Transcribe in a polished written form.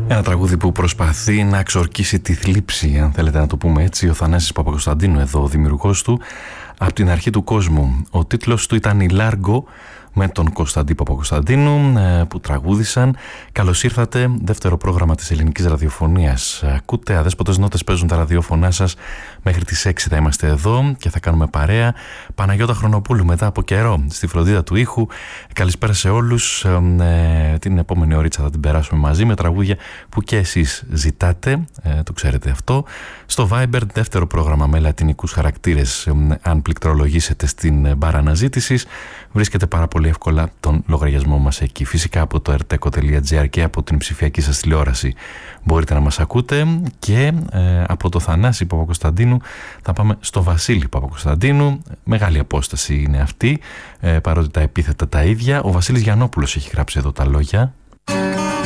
Ένα τραγούδι που προσπαθεί να εξορκίσει τη θλίψη, αν θέλετε να το πούμε έτσι, ο Θανάσης Παπακοσταντίνου εδώ, ο δημιουργός του, από την αρχή του κόσμου. Ο τίτλος του ήταν «Η Λάργο» με τον Κωνσταντή Παπακοσταντίνου που τραγούδησαν. Καλώς ήρθατε, δεύτερο πρόγραμμα της ελληνικής ραδιοφωνίας. Ακούτε Αδέσποτες Νότες, παίζουν τα ραδιόφωνά σας. Μέχρι τις 6 θα είμαστε εδώ και θα κάνουμε παρέα. Παναγιώτα Χρονοπούλου μετά από καιρό στη φροντίδα του ήχου. Καλησπέρα σε όλους. Την επόμενη ωρίτσα θα την περάσουμε μαζί με τραγούδια που και εσείς ζητάτε, το ξέρετε αυτό. Στο Viber, δεύτερο πρόγραμμα με λατινικούς χαρακτήρες. Αν πληκτρολογήσετε στην μπάρα αναζήτησης, βρίσκεται πάρα πολύ εύκολα τον λογαριασμό μας εκεί. Φυσικά από το erteco.gr και από την ψηφιακή σας τηλεόραση μπορείτε να μας ακούτε. Και από το Θανάση Παπακοσταντίνου θα πάμε στο Βασίλη Παπακοσταντίνου. Μεγάλη απόσταση είναι αυτή, παρότι τα επίθετα τα ίδια. Ο Βασίλης Γιαννόπουλος έχει γράψει εδώ τα λόγια.